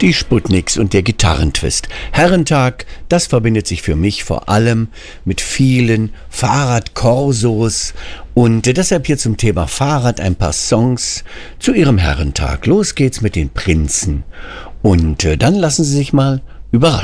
Die Sputniks und der Gitarrentwist. Herrentag, das verbindet sich für mich vor allem mit vielen Fahrradkorsos. Und deshalb hier zum Thema Fahrrad ein paar Songs zu ihrem Herrentag. Los geht's mit den Prinzen. Und dann lassen Sie sich mal überraschen.